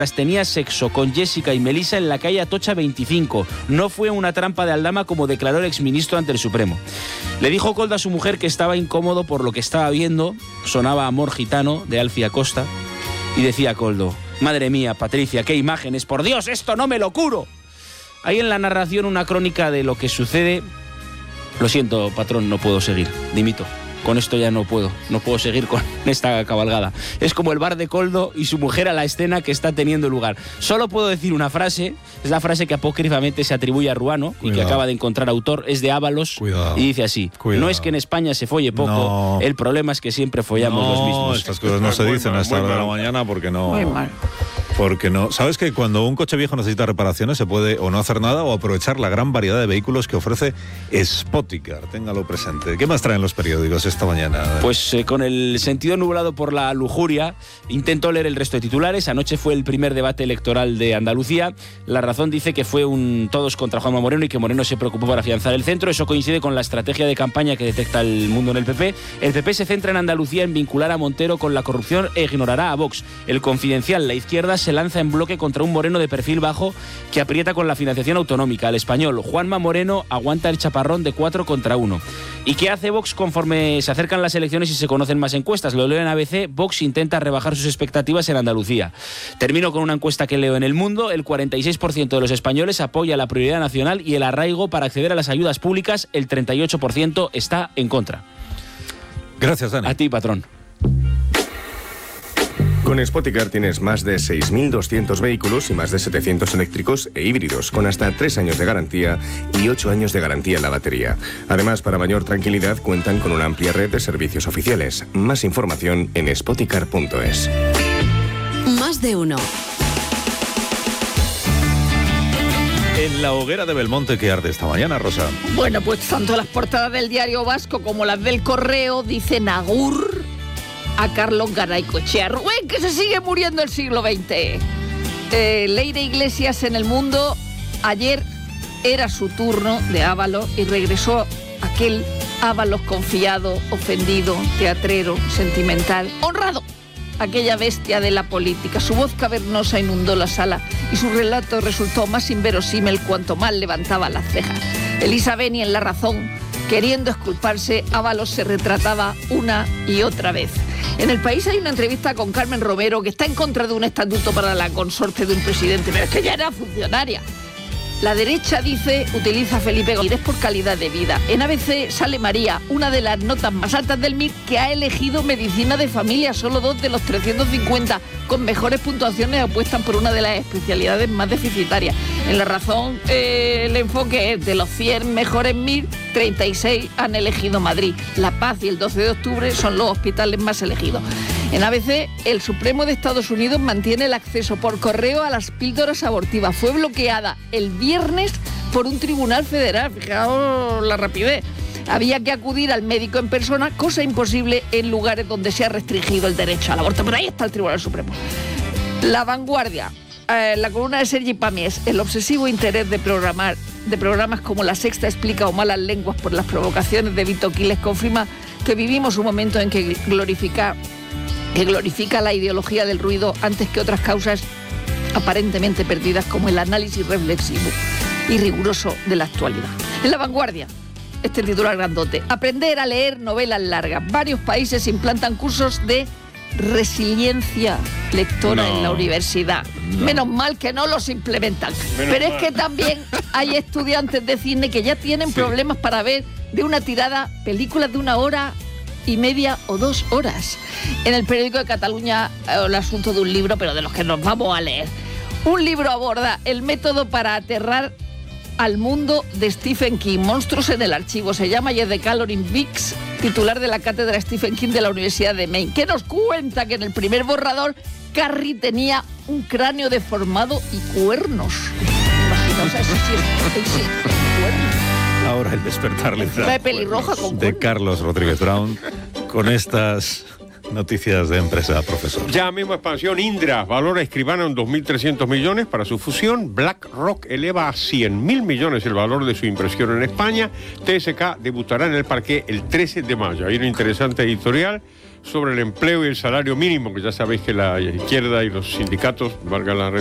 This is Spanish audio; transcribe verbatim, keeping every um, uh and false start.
tenía sexo con Jessica y Melissa en la calle Atocha veinticinco. No fue una trampa de aldama como declaró el exministro ante el Supremo. Le dijo Koldo a su mujer que estaba incómodo por lo que estaba viendo. Sonaba Amor Gitano de Alfie Acosta y decía Koldo: madre mía, Patricia, qué imágenes, por Dios, esto no me lo curo. Hay en la narración una crónica de lo que sucede. Lo siento, patrón, no puedo seguir, dimito. Con esto ya no puedo, no puedo seguir con esta cabalgada. Es como el bar de Koldo y su mujer a la escena que está teniendo lugar. Solo puedo decir una frase, es la frase que apócrifamente se atribuye a Ruano. Cuidado. Y que acaba de encontrar autor, es de Ábalos. Cuidado. Y dice así: cuidado. No es que en España se folle poco, no. El problema es que siempre follamos no, los mismos. Estas cosas no se dicen a esta hora de la mañana porque no... Muy mal. Porque no, sabes que cuando un coche viejo necesita reparaciones se puede o no hacer nada o aprovechar la gran variedad de vehículos que ofrece Spoticar. Téngalo presente. ¿Qué más traen los periódicos esta mañana? Pues eh, con el sentido nublado por la lujuria, intento leer el resto de titulares. Anoche fue el primer debate electoral de Andalucía. La Razón dice que fue un todos contra Juanma Moreno y que Moreno se preocupó por afianzar el centro. Eso coincide con la estrategia de campaña que detecta el Mundo en el P P. El P P se centra en Andalucía en vincular a Montero con la corrupción e ignorará a Vox. El Confidencial, la izquierda se lanza en bloque contra un Moreno de perfil bajo que aprieta con la financiación autonómica. El Español, Juanma Moreno aguanta el chaparrón de cuatro contra uno. ¿Y qué hace Vox conforme se acercan las elecciones y se conocen más encuestas? Lo leo en A B C, Vox intenta rebajar sus expectativas en Andalucía. Termino con una encuesta que leo en El Mundo. El cuarenta y seis por ciento de los españoles apoya la prioridad nacional y el arraigo para acceder a las ayudas públicas. El treinta y ocho por ciento está en contra. Gracias, Dani. A ti, patrón. Con Spoticar tienes más de seis mil doscientos vehículos y más de setecientos eléctricos e híbridos, con hasta tres años de garantía y ocho años de garantía en la batería. Además, para mayor tranquilidad, cuentan con una amplia red de servicios oficiales. Más información en spoticar punto es. Más de uno. En la hoguera de Belmonte, ¿qué arde esta mañana, Rosa? Bueno, pues tanto las portadas del Diario Vasco como las del Correo dicen agur a Carlos Garaycoechea Rubén, que se sigue muriendo el siglo veinte. Eh, Leire Iglesias en El Mundo. Ayer era su turno de Ábalos y regresó aquel Ábalos confiado, ofendido, teatrero, sentimental, honrado. Aquella bestia de la política. Su voz cavernosa inundó la sala y su relato resultó más inverosímil cuanto más levantaba las cejas. Elisa Beni en La Razón, queriendo exculparse, Ábalos se retrataba una y otra vez. En El País hay una entrevista con Carmen Romero, que está en contra de un estatuto para la consorte de un presidente, pero es que ya era funcionaria. La derecha dice, utiliza Felipe González por calidad de vida. En A B C sale María, una de las notas más altas del M I R, que ha elegido medicina de familia. Solo dos de los trescientos cincuenta con mejores puntuaciones apuestan por una de las especialidades más deficitarias. En La Razón, eh, el enfoque es de los cien mejores M I R, treinta y seis han elegido Madrid. La Paz y el doce de octubre son los hospitales más elegidos. En A B C, el Supremo de Estados Unidos mantiene el acceso por correo a las píldoras abortivas. Fue bloqueada el viernes por un tribunal federal. Fijaos la rapidez. Había que acudir al médico en persona, cosa imposible en lugares donde se ha restringido el derecho al aborto. Pero ahí está el Tribunal Supremo. La Vanguardia, eh, la columna de Sergi Pàmies, el obsesivo interés de programar de programas como La Sexta explica o Malas Lenguas por las provocaciones de Vito Quiles confirma que vivimos un momento en que glorifica que glorifica la ideología del ruido antes que otras causas aparentemente perdidas, como el análisis reflexivo y riguroso de la actualidad. En La Vanguardia, este titular grandote: aprender a leer novelas largas. Varios países implantan cursos de resiliencia lectora no, en la universidad. No. Menos mal que no los implementan. Menos Pero mal. Es que también hay estudiantes de cine que ya tienen sí. problemas para ver de una tirada películas de una hora y media o dos horas. En El Periódico de Cataluña, el asunto de un libro, pero de los que nos vamos a leer. Un libro aborda el método para aterrar al mundo de Stephen King. Monstruos en el archivo se llama, y es de Calorin Bix, titular de la cátedra Stephen King de la Universidad de Maine, que nos cuenta que en el primer borrador Carrie tenía un cráneo deformado y cuernos. Imaginaos, eso sí, sí, cuernos. Ahora el despertar literario pelirroja con de Carlos Rodríguez Brown con estas noticias de empresa, profesor. Ya mismo expansión, Indra valora Escribano en dos mil trescientos millones para su fusión. BlackRock eleva a cien mil millones el valor de su impresión en España. T S K debutará en el parqué el trece de mayo. Hay un interesante editorial sobre el empleo y el salario mínimo, que ya sabéis que la izquierda y los sindicatos, valga la